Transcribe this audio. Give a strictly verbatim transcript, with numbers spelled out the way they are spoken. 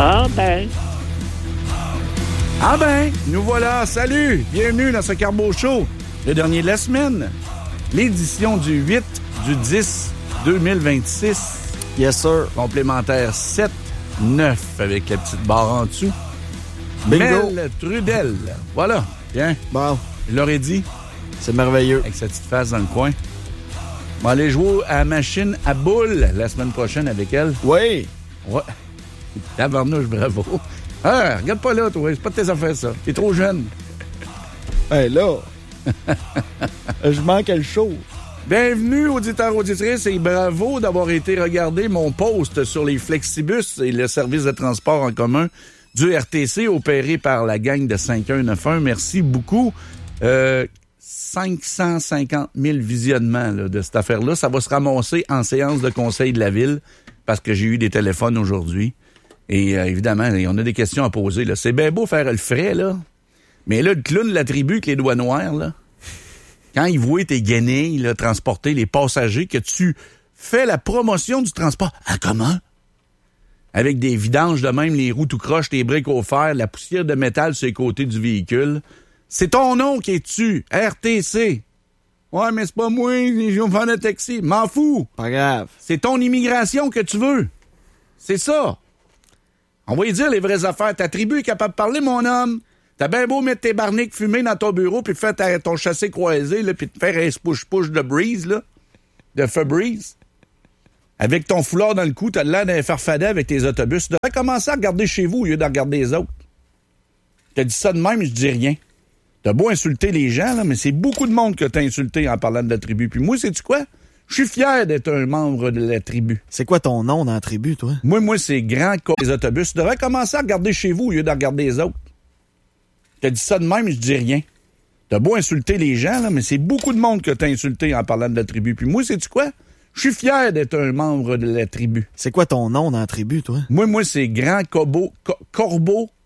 Ah ben. Ah ben, nous voilà. Salut, bienvenue dans ce Carbo Show, le dernier de la semaine. L'édition du huit du dix deux mille vingt-six. Yes, sir. Complémentaire sept neuf avec la petite barre en dessous. Bingo. Mel Trudel. Voilà. Bien. Bon. Je l'aurais dit. C'est merveilleux. Avec sa petite face dans le coin. On va aller jouer à la machine à boules la semaine prochaine avec elle. Oui. Ouais. Tabarnouche, bravo. Ah, regarde pas là, toi. C'est pas de tes affaires, ça. T'es trop jeune. Hey, là. Je manque le show. Bienvenue, auditeurs, auditrices, et bravo d'avoir été regarder mon post sur les Flexibus et le service de transport en commun du R T C opéré par la gang de cinq un neuf un. Merci beaucoup. Euh, cinq cent cinquante mille visionnements là, de cette affaire-là. Ça va se ramasser en séance de conseil de la ville parce que j'ai eu des téléphones aujourd'hui. Et euh, évidemment, on a des questions à poser. Là. C'est bien beau faire le frais, là. Mais là, le clown de la tribu avec les doigts noirs, là, quand il voit tes guenilles là, transporter les passagers, que tu fais la promotion du transport en commun, avec des vidanges de même, les roues tout croches, les briques au fer, la poussière de métal sur les côtés du véhicule, c'est ton nom qui est dessus, R T C. Ouais, mais c'est pas moi, je vais me faire un taxi. M'en fous. Pas grave. C'est ton immigration que tu veux. C'est ça. On va y dire les vraies affaires. Ta tribu est capable de parler, mon homme. T'as bien beau mettre tes barniques fumées dans ton bureau puis faire ta, ton chassé croisé là, puis te faire un push-push de Breeze, là, de Febreze. Avec ton foulard dans le cou, t'as l'air d'un farfadet avec tes autobus. Tu devrais commencer à regarder chez vous au lieu de regarder les autres. T'as dit ça de même, je dis rien. T'as beau insulter les gens, là, mais c'est beaucoup de monde que t'as insulté en parlant de la tribu. Puis moi, sais-tu quoi? Je suis fier d'être un membre de la tribu. C'est quoi ton nom dans la tribu, toi? Moi, moi, c'est grand comme les autobus. Tu devrais commencer à regarder chez vous au lieu de regarder les autres. T'as dit ça de même, je dis rien. T'as beau insulter les gens, là, mais c'est beaucoup de monde que t'as insulté en parlant de la tribu. Puis moi, sais-tu quoi? Je suis fier d'être un membre de la tribu. C'est quoi ton nom dans la tribu, toi? Moi, moi, c'est Grand Corbeau, Co- Corbeau